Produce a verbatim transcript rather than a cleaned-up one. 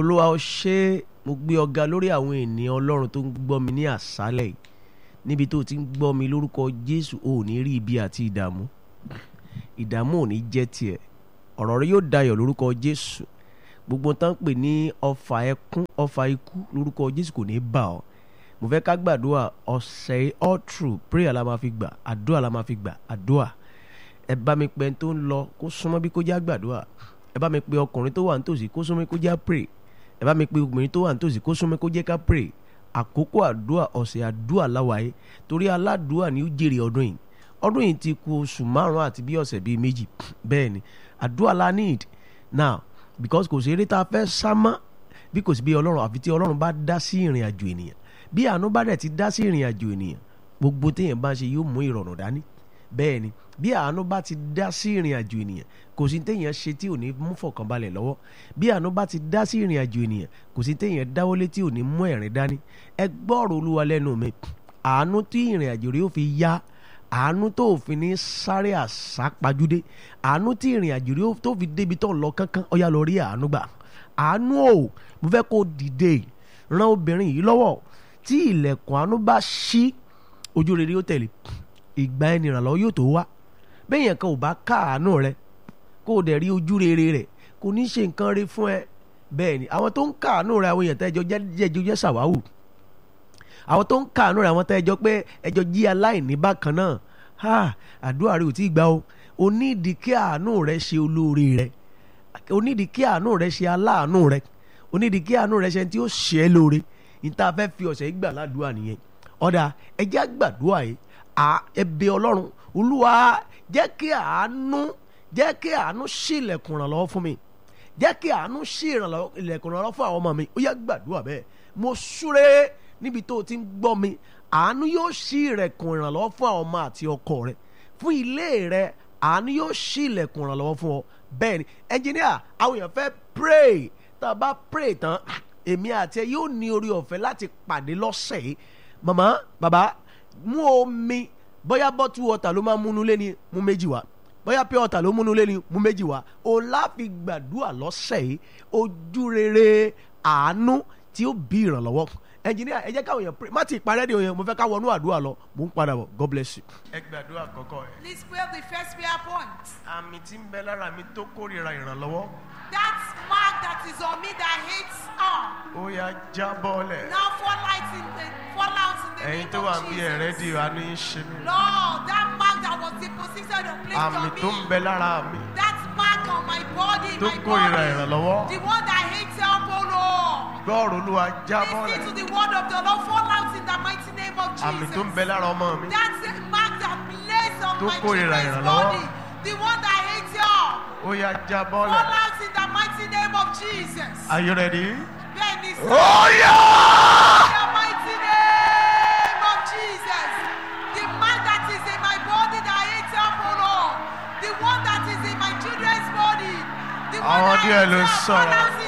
Olúwa ó ṣé, mo gbé ọ̀gá lórí àwọn ènìyàn Ọlọ́run tó ń gbọ́ mi ní àṣálẹ̀ yìí. Níbi tó ti ń gbọ́ mi lórúkọ Jésù, ò ní rí ibi àti ìdààmú. Ìdààmú ò ní jẹ́ tiẹ̀. Ọ̀rọ̀ rẹ yóò dayọ̀ lórúkọ Jésù. Gbogbo tán pè ní ọfà ẹkún, ọfà ikú lórúkọ Jésù kò ní bà ọ́. Mo fẹ́ ká gbàdúrà ọ̀sẹ̀ all through prayer la máa fi gbà, àdúrà la máa fi gbà, àdúrà. Ẹ bá mi pẹ́ tó ń lọ kó súnmọ́ bí kó já gbàdúrà. Ẹ bá mi pè ọkùnrin tó wà nítòsí kó súnmọ́ kó já pray. Ẹ bá mi pè obìnrin tó wà nítòsí kó súnmọ́ kó jẹ́ ká pray. Àkókò àdúrà, ọ̀sẹ̀ àdúrà láwàáyé torí aládùúà ni ó jèrè ọdún yìí. Ọdún yìí ti kù oṣù márùn-ún àti bí ọ̀sẹ̀ bíi méjì. Bẹ́ẹ̀ ni àdúrà la need now because kò sí eré tá a fẹ́ sá mọ́ bí kò sí bí Ọlọ́run, àfi tí Ọlọ́run bá dá sí ìrìn àjò ènìyàn. Bí àánú bá dẹ̀ ti dá sí ìrìn àjò ènìyàn, gbogbo téèyàn bá ṣe yóò mú ìrọ̀rùn dání. Bẹ́ẹ̀ ni bí àánú bá ti dá sí ìrìn àjò ènìyàn, kò sí téèyàn ṣe tí ò ní mú fọkànbalẹ̀ lọ́wọ́. Bí àánú bá ti dá sí ìrìn àjò ènìyàn, kò sí téèyàn dáwọ́lé tí ò ní mú ẹ̀rín dání. Ẹ gbọ́ ọ̀rọ̀ Olúwa lẹ́nu mi. Àánú tí ìrìn àjò rẹ̀ ó fi yá, àánú tó fi ní sáré àsápajúdé, àánú tí ìrìn àjò rẹ̀ tó fi débi tó lọ kánkán, ó yá lọ rí àánú gbà. Àánú o, mo fẹ́ kó dìde ran obìnrin yìí lọ́wọ́. Tí ilẹ̀kùn àánú bá ṣí, ojú rere yóò tẹ̀lé, ìgbà ẹni ìrànlọ́wọ́ yóò tó wá. Bẹ́ẹ̀yàn kan ò bá káàánú rẹ kó o dẹ̀ rí ojú rere rẹ̀, kò ní ṣe nǹkan rí fún ẹ. Bẹ́ẹ̀ ni àwọn tó ń káàánú rẹ, àwọn èèyàn tẹ́jọ jẹ́jọ jẹ́ sàwáwù. Àwọn tó ń káàánú rẹ, àwọn tẹ́jọ pé ẹjọ jí aláìní bákan náà. Ha, àdúrà rẹ ò tí ì gbà o. O ní ìdí kí àánú rẹ ṣe olóore rẹ. O ní ìdí kí àánú rẹ ṣe aláàánú rẹ. O ní ìdí kí àánú rẹ ṣe tí ó ṣe é lóore. Ìta fẹ́ fi ọ̀sẹ̀ gbà ládùúà nìyẹn. Ọ̀dà ẹ jẹ́ àgbàdúà yìí. Ẹ bẹ̀ Ọlọ́run, Olúwa jẹ́ kí àánú jẹ́ kí àánú ṣí ilẹ̀kùn ìrànlọ́wọ́ fún mi. Jẹ́ kí àánú ṣí ilẹ̀kùn ìrànlọ́wọ́ fún àwọn ọmọ mi. Ó yá gbàdúrà bẹ́ẹ̀. Mo súré níbi tó ti ń gbọ́ mi. Àánú yóò ṣí ilẹ̀kùn ìrànlọ́wọ́ fún àwọn ọmọ àti ọkọ rẹ. Fún ilé rẹ, àánú yóò ṣí ilẹ̀kùn ìrànlọ́wọ́ fún ọ. Bẹ́ẹ̀ ni ẹnjìníà, àwọn èèyàn fẹ́ pray. Tá a bá pray tán, èmi àti ẹ yóò ní orí ọ̀fẹ́ láti pàdé lọ́sẹ̀ yìí. Màmá, bàbá, mú omi, bóyá bottle water ló máa múnú lé ní, mú méjì wá. Bóyá pure water ló múnú lé ní, mú méjì wá. O láfi gbàdúrà lọ́sẹ̀ yìí, ojú rere àánú tí ó bí ìrànlọ́wọ́. Ẹnjìníà, ẹ jẹ́ káwọn èèyàn pray. Má ti parẹ́ de òyìn, mo fẹ́ ká wọnú àdúrà lọ. Mo ń padà bọ̀. God bless you. Ẹ gbàdúrà kọ́kọ́ ẹ. Please pray the first prayer point. Àmì tí ń bẹ lára mi tó kórìíra ìrànlọ́wọ́. That mark that is on me that hates all. Ó yá jábọ́lẹ̀. Now fall light in the fall out in the Ẹ̀yin name tó wà of bí ẹ̀rẹ́ di Jesus. àánú yín ṣe mí. Lord, that mark that was deposited or placed Àmì on tó ń me. bẹ lára mi That mark on my body, tó my kórìíra body. ìrànlọ́wọ́. The one that hates help, oh Lord. Gbọ́ọ̀rọ̀ Olúwa jábọ́lẹ̀. Listen to the word of the Lord. Fall out in the mighty name of Àmì tó ń Jesus. bẹ lára ọmọ mi That's the mark that placed on tó my kórìíra children's ìrànlọ́wọ́. body. The one that hates y'all. ó yá Fall jábọ́lẹ̀. out in the mighty name of Jesus. Are you ready? Benny, Ó yá! in the mighty name of Jesus. The man that is in my body that hates help, oh Lord. The one that is in my children's body. The one Àwọn that díẹ̀ ló hates help, sọ̀rọ̀. fall out